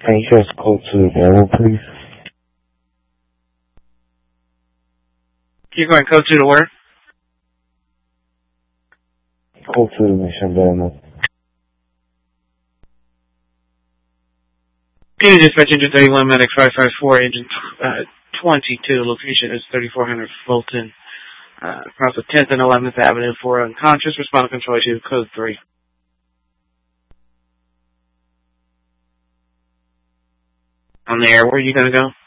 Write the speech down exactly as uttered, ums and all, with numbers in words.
Can you just go to the area, please? You're going code two to where? Go to the mission banner. Can you dispatch engine thirty-one, medic five five four, engine uh, twenty-two, location is thirty-four hundred Fulton, uh, across the tenth and eleventh Avenue for unconscious, respond to control to code three. On the air, where are you going to go?